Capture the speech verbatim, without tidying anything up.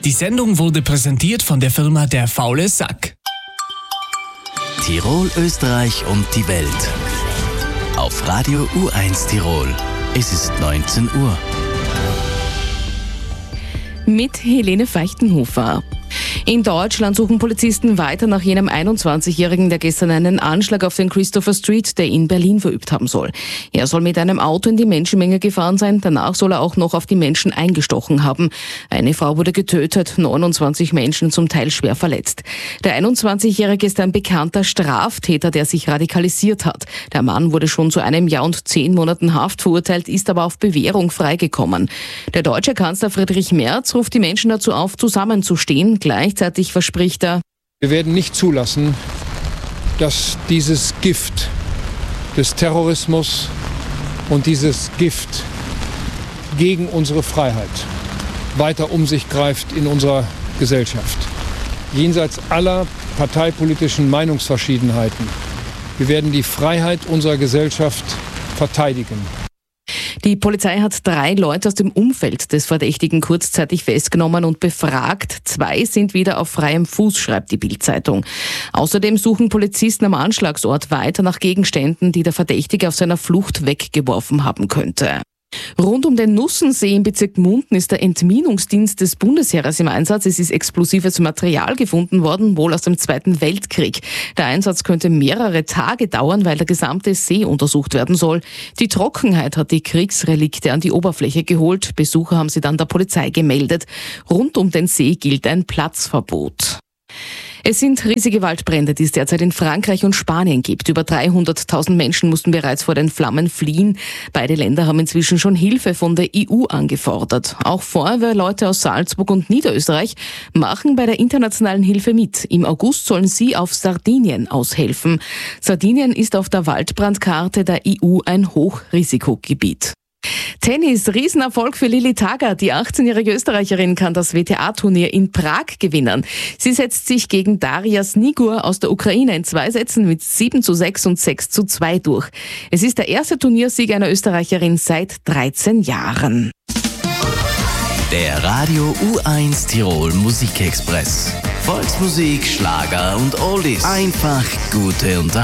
Die Sendung wurde präsentiert von der Firma Der faule Sack. Tirol, Österreich und die Welt. Auf Radio U eins Tirol. Es ist neunzehn Uhr. Mit Helene Feichtenhofer. In Deutschland suchen Polizisten weiter nach jenem einundzwanzigjährigen, der gestern einen Anschlag auf den Christopher Street, der in Berlin verübt haben soll. Er soll mit einem Auto in die Menschenmenge gefahren sein, danach soll er auch noch auf die Menschen eingestochen haben. Eine Frau wurde getötet, neunundzwanzig Menschen zum Teil schwer verletzt. Der einundzwanzigjährige ist ein bekannter Straftäter, der sich radikalisiert hat. Der Mann wurde schon zu einem Jahr und zehn Monaten Haft verurteilt, ist aber auf Bewährung freigekommen. Der deutsche Kanzler Friedrich Merz ruft die Menschen dazu auf, zusammenzustehen. Gleichzeitig verspricht er: Wir werden nicht zulassen, dass dieses Gift des Terrorismus und dieses Gift gegen unsere Freiheit weiter um sich greift in unserer Gesellschaft. Jenseits aller parteipolitischen Meinungsverschiedenheiten. Wir werden die Freiheit unserer Gesellschaft verteidigen. Die Polizei hat drei Leute aus dem Umfeld des Verdächtigen kurzzeitig festgenommen und befragt. Zwei sind wieder auf freiem Fuß, schreibt die Bild-Zeitung. Außerdem suchen Polizisten am Anschlagsort weiter nach Gegenständen, die der Verdächtige auf seiner Flucht weggeworfen haben könnte. Rund um den Nussensee im Bezirk Munden ist der Entminungsdienst des Bundesheeres im Einsatz. Es ist explosives Material gefunden worden, wohl aus dem Zweiten Weltkrieg. Der Einsatz könnte mehrere Tage dauern, weil der gesamte See untersucht werden soll. Die Trockenheit hat die Kriegsrelikte an die Oberfläche geholt. Besucher haben sie dann der Polizei gemeldet. Rund um den See gilt ein Platzverbot. Es sind riesige Waldbrände, die es derzeit in Frankreich und Spanien gibt. Über dreihunderttausend Menschen mussten bereits vor den Flammen fliehen. Beide Länder haben inzwischen schon Hilfe von der E U angefordert. Auch Feuerwehrleute aus Salzburg und Niederösterreich machen bei der internationalen Hilfe mit. Im August sollen sie auf Sardinien aushelfen. Sardinien ist auf der Waldbrandkarte der E U ein Hochrisikogebiet. Tennis, Riesenerfolg für Lilli Taggart. Die achtzehnjährige Österreicherin kann das W T A-Turnier in Prag gewinnen. Sie setzt sich gegen Daria Snigur aus der Ukraine in zwei Sätzen mit sieben zu sechs und sechs zu zwei durch. Es ist der erste Turniersieg einer Österreicherin seit dreizehn Jahren. Der Radio U eins Tirol Musikexpress. Volksmusik, Schlager und Oldies. Einfach gute Unterhaltung.